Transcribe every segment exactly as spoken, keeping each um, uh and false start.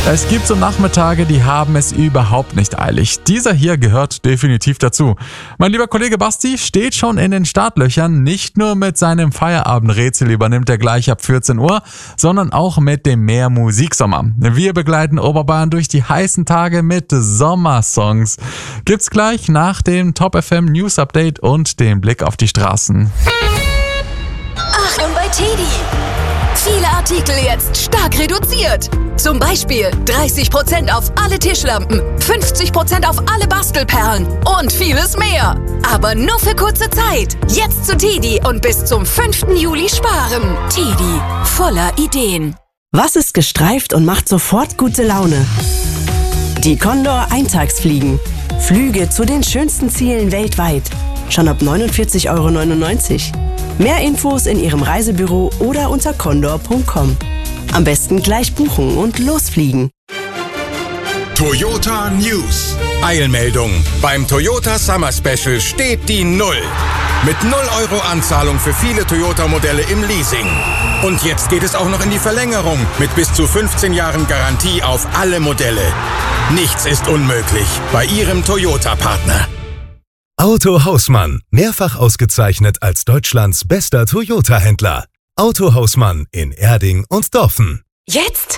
Es gibt so Nachmittage, die haben es überhaupt nicht eilig. Dieser hier gehört definitiv dazu. Mein lieber Kollege Basti steht schon in den Startlöchern. Nicht nur mit seinem Feierabendrätsel übernimmt er gleich ab vierzehn Uhr, sondern auch mit dem Mehr Musiksommer. Wir begleiten Oberbayern durch die heißen Tage mit Sommersongs. Gibt's gleich nach dem Top F M News Update und dem Blick auf die Straßen. Achtung bei Teddy! Viele Artikel jetzt stark reduziert. Zum Beispiel dreißig Prozent auf alle Tischlampen, fünfzig Prozent auf alle Bastelperlen und vieles mehr. Aber nur für kurze Zeit. Jetzt zu Teddy und bis zum fünften Juli sparen. Teddy, voller Ideen. Was ist gestreift und macht sofort gute Laune? Die Condor Eintagsfliegen. Flüge zu den schönsten Zielen weltweit. Schon ab neunundvierzig Euro neunundneunzig. Mehr Infos in Ihrem Reisebüro oder unter condor punkt com. Am besten gleich buchen und losfliegen. Toyota News. Eilmeldung. Beim Toyota Summer Special steht die Null. Mit null Euro Anzahlung für viele Toyota-Modelle im Leasing. Und jetzt geht es auch noch in die Verlängerung mit bis zu fünfzehn Jahren Garantie auf alle Modelle. Nichts ist unmöglich bei Ihrem Toyota-Partner. Auto Hausmann, mehrfach ausgezeichnet als Deutschlands bester Toyota-Händler. Auto Hausmann in Erding und Dorfen. Jetzt?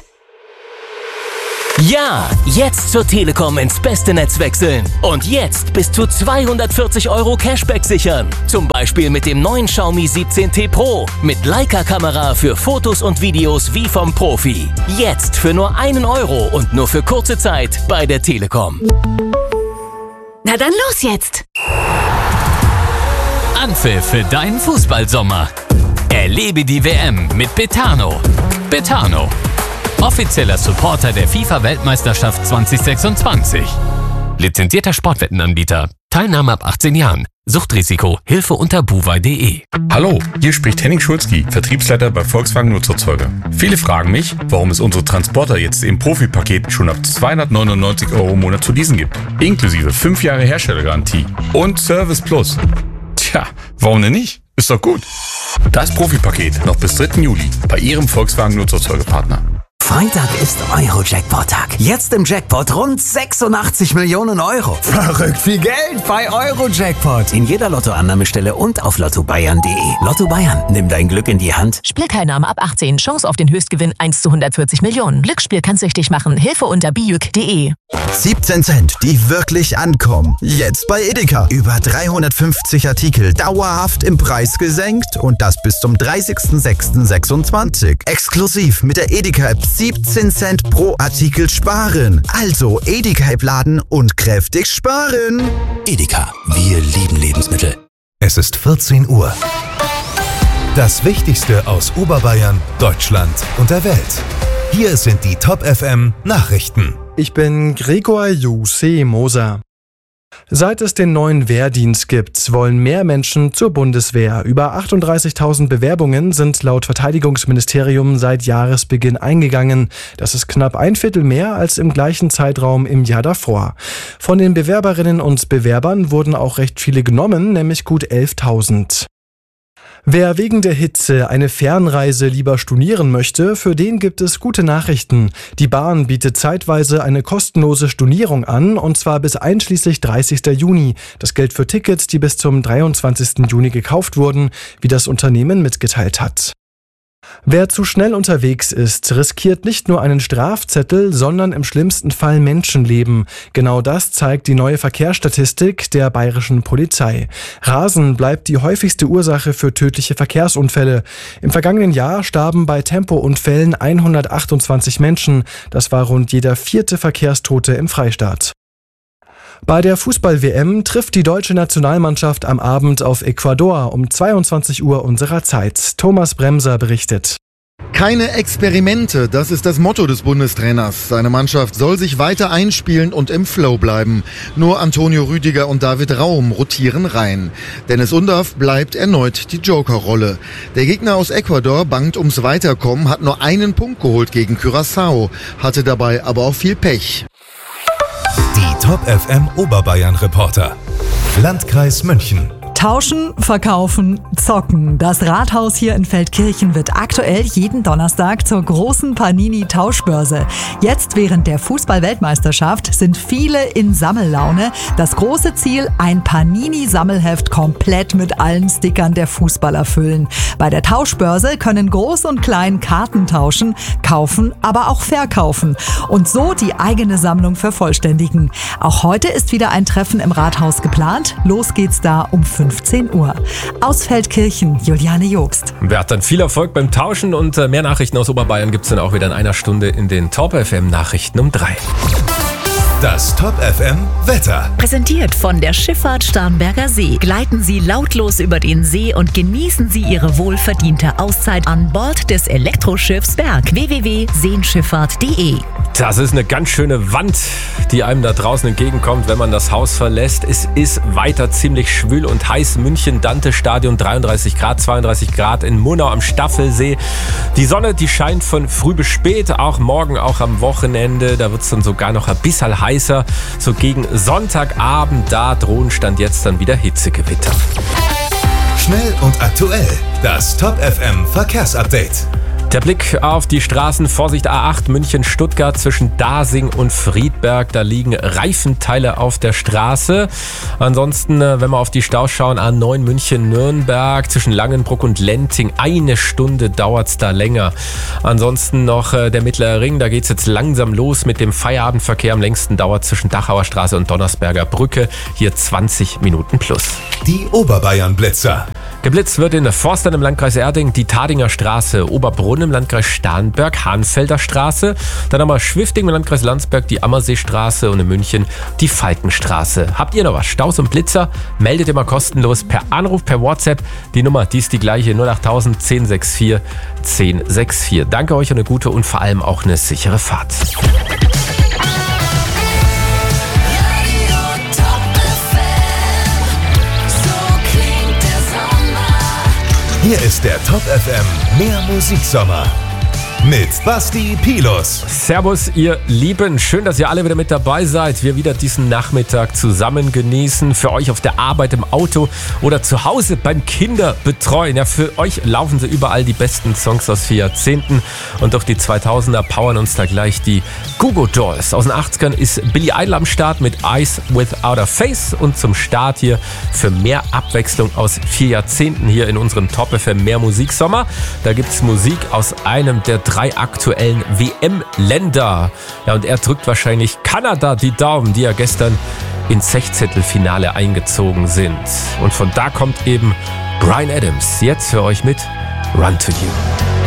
Ja, jetzt zur Telekom ins beste Netz wechseln. Und jetzt bis zu zweihundertvierzig Euro Cashback sichern. Zum Beispiel mit dem neuen Xiaomi siebzehn T Pro. Mit Leica-Kamera für Fotos und Videos wie vom Profi. Jetzt für nur einen Euro und nur für kurze Zeit bei der Telekom. Na dann los jetzt! Anpfiff für deinen Fußballsommer. Erlebe die W M mit Betano. Betano, offizieller Supporter der FIFA-Weltmeisterschaft zwanzig sechsundzwanzig. Lizenzierter Sportwettenanbieter. Teilnahme ab achtzehn Jahren. Suchtrisiko. Hilfe unter buwei punkt de. Hallo, hier spricht Henning Schulzki, Vertriebsleiter bei Volkswagen Nutzerzeuger. Viele fragen mich, warum es unsere Transporter jetzt im Profi-Paket schon ab zweihundertneunundneunzig Euro im Monat zu leasen gibt. Inklusive fünf Jahre Herstellergarantie und Service Plus. Tja, warum denn nicht? Ist doch gut. Das Profi-Paket noch bis dritten Juli bei Ihrem Volkswagen Nutzerzeugerpartner. Freitag ist Euro-Jackpot-Tag. Jetzt im Jackpot rund sechsundachtzig Millionen Euro. Verrückt viel Geld bei Euro-Jackpot. In jeder Lottoannahmestelle und auf lotto bayern punkt de. Lotto Bayern, nimm dein Glück in die Hand. Spielteilnahme ab achtzehn. Chance auf den Höchstgewinn eins zu hundertvierzig Millionen. Glücksspiel kann süchtig machen. Hilfe unter bijuk punkt de. siebzehn Cent, die wirklich ankommen. Jetzt bei Edeka. Über dreihundertfünfzig Artikel dauerhaft im Preis gesenkt und das bis zum dreißigsten sechsten sechsundzwanzig. Exklusiv mit der Edeka-App siebzehn Cent pro Artikel sparen. Also Edeka-App laden und kräftig sparen. Edeka, wir lieben Lebensmittel. Es ist vierzehn Uhr. Das Wichtigste aus Oberbayern, Deutschland und der Welt. Hier sind die Top F M Nachrichten. Ich bin Gregor Juse Moser. Seit es den neuen Wehrdienst gibt, wollen mehr Menschen zur Bundeswehr. Über achtunddreißigtausend Bewerbungen sind laut Verteidigungsministerium seit Jahresbeginn eingegangen. Das ist knapp ein Viertel mehr als im gleichen Zeitraum im Jahr davor. Von den Bewerberinnen und Bewerbern wurden auch recht viele genommen, nämlich gut elftausend. Wer wegen der Hitze eine Fernreise lieber stornieren möchte, für den gibt es gute Nachrichten. Die Bahn bietet zeitweise eine kostenlose Stornierung an, und zwar bis einschließlich dreißigsten Juni. Das gilt für Tickets, die bis zum dreiundzwanzigsten Juni gekauft wurden, wie das Unternehmen mitgeteilt hat. Wer zu schnell unterwegs ist, riskiert nicht nur einen Strafzettel, sondern im schlimmsten Fall Menschenleben. Genau das zeigt die neue Verkehrsstatistik der bayerischen Polizei. Rasen bleibt die häufigste Ursache für tödliche Verkehrsunfälle. Im vergangenen Jahr starben bei Tempounfällen hundertachtundzwanzig Menschen. Das war rund jeder vierte Verkehrstote im Freistaat. Bei der Fußball-W M trifft die deutsche Nationalmannschaft am Abend auf Ecuador um zweiundzwanzig Uhr unserer Zeit. Thomas Bremser berichtet. Keine Experimente, das ist das Motto des Bundestrainers. Seine Mannschaft soll sich weiter einspielen und im Flow bleiben. Nur Antonio Rüdiger und David Raum rotieren rein. Dennis Undaff bleibt erneut die Joker-Rolle. Der Gegner aus Ecuador bangt ums Weiterkommen, hat nur einen Punkt geholt gegen Curaçao, hatte dabei aber auch viel Pech. Die Top F M Oberbayern Reporter. Landkreis München. Tauschen, verkaufen, zocken. Das Rathaus hier in Feldkirchen wird aktuell jeden Donnerstag zur großen Panini-Tauschbörse. Jetzt während der Fußball-Weltmeisterschaft sind viele in Sammellaune. Das große Ziel, ein Panini-Sammelheft komplett mit allen Stickern der Fußballer füllen. Bei der Tauschbörse können Groß und Klein Karten tauschen, kaufen, aber auch verkaufen und so die eigene Sammlung vervollständigen. Auch heute ist wieder ein Treffen im Rathaus geplant. Los geht's da um fünfzehn Uhr. Aus Feldkirchen, Juliane Jobst. Wer hat dann viel Erfolg beim Tauschen und mehr Nachrichten aus Oberbayern gibt's dann auch wieder in einer Stunde in den Top F M Nachrichten um drei. Das Top F M Wetter. Präsentiert von der Schifffahrt Starnberger See. Gleiten Sie lautlos über den See und genießen Sie Ihre wohlverdiente Auszeit an Bord des Elektroschiffs Berg. w w w punkt seenschifffahrt punkt de. Das ist eine ganz schöne Wand, die einem da draußen entgegenkommt, wenn man das Haus verlässt. Es ist weiter ziemlich schwül und heiß. München, Dante-Stadion, dreiunddreißig Grad, zweiunddreißig Grad in Murnau am Staffelsee. Die Sonne, die scheint von früh bis spät, auch morgen, auch am Wochenende. Da wird es dann sogar noch ein bisschen heißer. So gegen Sonntagabend, da drohen Stand jetzt dann wieder Hitzegewitter. Schnell und aktuell. Das Top F M Verkehrsupdate. Der Blick auf die Straßen, Vorsicht A acht, München-Stuttgart zwischen Dasing und Friedberg. Da liegen Reifenteile auf der Straße. Ansonsten, wenn wir auf die Staus schauen, A neun München-Nürnberg zwischen Langenbruck und Lenting. Eine Stunde dauert's da länger. Ansonsten noch der Mittlere Ring, da geht's jetzt langsam los mit dem Feierabendverkehr. Am längsten dauert zwischen Dachauer Straße und Donnersberger Brücke. Hier zwanzig Minuten plus. Die Oberbayern-Blitzer. Geblitzt wird in Forstern im Landkreis Erding, die Tadinger Straße, Oberbrunn im Landkreis Starnberg, Hahnfelder Straße, dann haben wir Schwifting im Landkreis Landsberg, die Ammerseestraße und in München die Falkenstraße. Habt ihr noch was? Staus und Blitzer? Meldet immer kostenlos per Anruf, per WhatsApp. Die Nummer, die ist die gleiche, null achttausend, zehn sechs vier, zehn sechs vier. Danke euch und eine gute und vor allem auch eine sichere Fahrt. Hier ist der Top F M Mehr Musiksommer mit Basti Pilus. Servus, ihr Lieben. Schön, dass ihr alle wieder mit dabei seid. Wir wieder diesen Nachmittag zusammen genießen. Für euch auf der Arbeit, im Auto oder zu Hause beim Kinderbetreuen. Ja, für euch laufen sie überall die besten Songs aus vier Jahrzehnten. Und durch die zweitausender powern uns da gleich die Goo Goo Dolls. Aus den achtzigern ist Billy Idol am Start mit Eyes Without a Face. Und zum Start hier für mehr Abwechslung aus vier Jahrzehnten hier in unserem Top F M Mehr Musiksommer. Da gibt's Musik aus einem der drei aktuellen W M-Länder. Ja, und er drückt wahrscheinlich Kanada die Daumen, die ja gestern ins Sechzehntelfinale eingezogen sind. Und von da kommt eben Bryan Adams. Jetzt für euch mit Run to You.